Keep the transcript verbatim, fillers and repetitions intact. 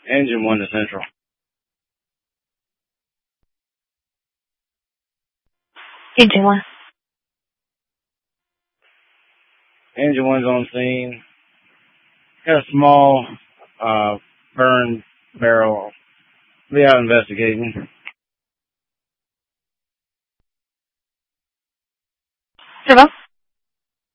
Engine one to Central. Engine one. Engine one's on scene. Got a small uh, burn barrel. Be out investigating. Servo?